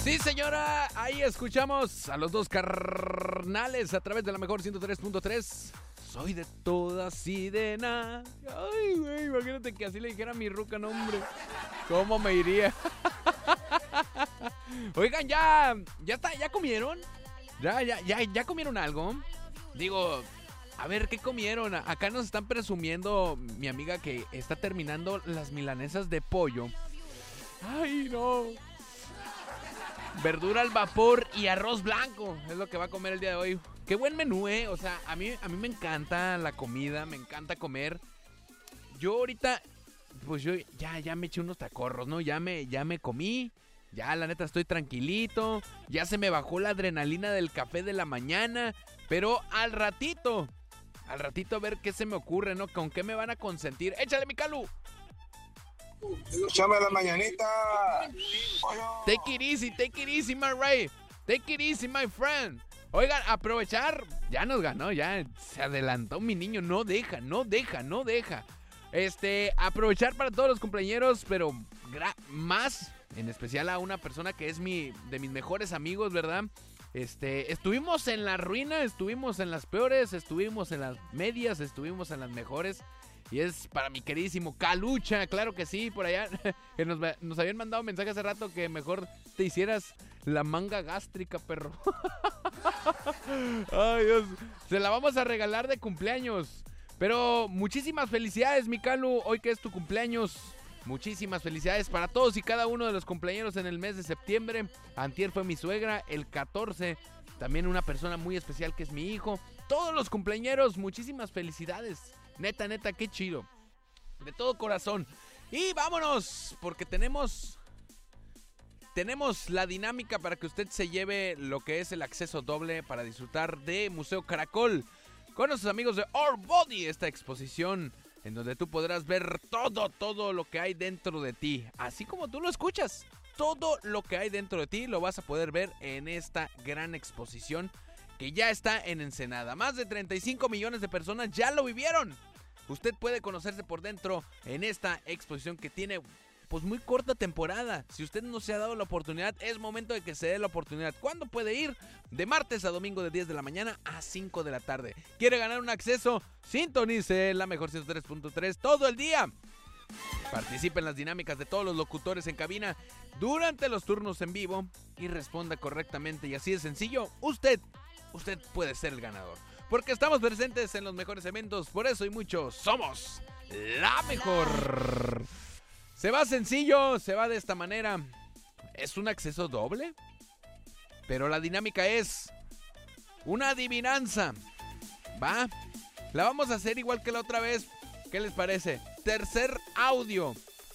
Sí, señora, ahí escuchamos a los dos carnales a través de la mejor 103.3. Soy de todas y de nada. Ay, güey, imagínate que así le dijera a mi ruca, no, hombre. ¿Cómo me iría? Oigan, ¿ya comieron? ¿Ya comieron algo? Digo, a ver, ¿qué comieron? Acá nos están presumiendo mi amiga que está terminando las milanesas de pollo. Ay, no. Verdura al vapor y arroz blanco es lo que va a comer el día de hoy. Qué buen menú, O sea, a mí me encanta la comida, me encanta comer. Yo ahorita, pues yo ya me eché unos tacorros, ¿no? Ya me comí, ya la neta estoy tranquilito, ya se me bajó la adrenalina del café de la mañana, pero al ratito a ver qué se me ocurre, ¿no? ¿Con qué me van a consentir? ¡Échale, mi Calu! Escúchame la mañanita. Take it easy, my Ray. Take it easy, my friend. Oigan, aprovechar. Ya nos ganó, ya se adelantó mi niño. No deja. Aprovechar para todos los cumpleañeros, pero más, en especial a una persona que es de mis mejores amigos, ¿verdad? Estuvimos en la ruina, estuvimos en las peores, estuvimos en las medias, estuvimos en las mejores. Y es para mi queridísimo Calucha, claro que sí, por allá, que nos habían mandado un mensaje hace rato que mejor te hicieras la manga gástrica, perro. Ay, Dios, se la vamos a regalar de cumpleaños. Pero muchísimas felicidades, mi Calu, hoy que es tu cumpleaños. Muchísimas felicidades para todos y cada uno de los cumpleañeros en el mes de septiembre. Antier fue mi suegra, el 14, también una persona muy especial que es mi hijo. Todos los cumpleañeros, muchísimas felicidades. Neta, qué chido. De todo corazón. Y vámonos, porque tenemos la dinámica para que usted se lleve lo que es el acceso doble para disfrutar de Museo Caracol con nuestros amigos de Our Body, esta exposición en donde tú podrás ver todo lo que hay dentro de ti. Así como tú lo escuchas, todo lo que hay dentro de ti lo vas a poder ver en esta gran exposición que ya está en Ensenada. Más de 35 millones de personas ya lo vivieron. Usted puede conocerse por dentro en esta exposición que tiene pues muy corta temporada. Si usted no se ha dado la oportunidad, es momento de que se dé la oportunidad. ¿Cuándo puede ir? De martes a domingo de 10 de la mañana a 5 de la tarde. ¿Quiere ganar un acceso? Sintonice la mejor 103.3 todo el día. Participe en las dinámicas de todos los locutores en cabina durante los turnos en vivo y responda correctamente. Y así de sencillo, usted puede ser el ganador. Porque estamos presentes en los mejores eventos, por eso y mucho somos la mejor. Se va sencillo, se va de esta manera. Es un acceso doble, pero la dinámica es una adivinanza. ¿Va? La vamos a hacer igual que la otra vez. ¿Qué les parece? Tercer audio.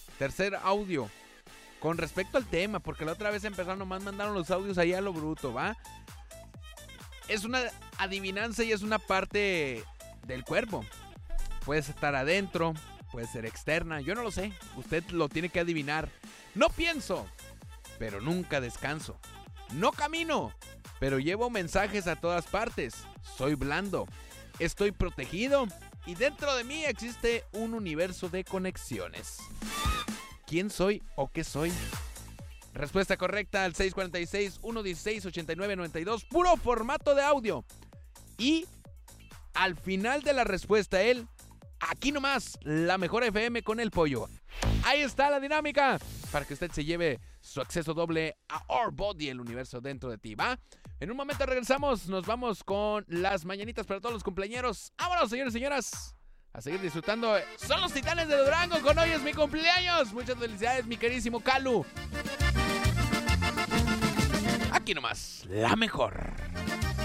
Con respecto al tema, porque la otra vez empezaron, nomás mandaron los audios ahí a lo bruto, ¿va? Es una adivinanza y es una parte del cuerpo. Puede estar adentro, puede ser externa, yo no lo sé. Usted lo tiene que adivinar. No pienso, pero nunca descanso. No camino, pero llevo mensajes a todas partes. Soy blando, estoy protegido y dentro de mí existe un universo de conexiones. ¿Quién soy o qué soy? Respuesta correcta al 646-116-8992. Puro formato de audio. Y al final de la respuesta, aquí nomás, la mejor FM con el pollo. Ahí está la dinámica para que usted se lleve su acceso doble a Our Body, el universo dentro de ti, ¿va? En un momento regresamos, nos vamos con las mañanitas para todos los cumpleañeros. ¡Vámonos, señores y señoras! A seguir disfrutando. Son los Titanes de Durango, con hoy es mi cumpleaños. Muchas felicidades, mi queridísimo Calu. Aquí nomás, la mejor.